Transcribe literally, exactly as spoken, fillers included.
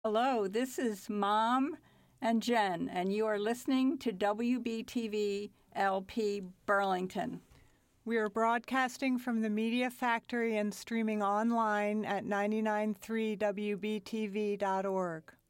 Hello, this is Mom and Jen, and you are listening to W B T V L P Burlington. We are broadcasting from the Media Factory and streaming online at nine nine three W B T V dot org.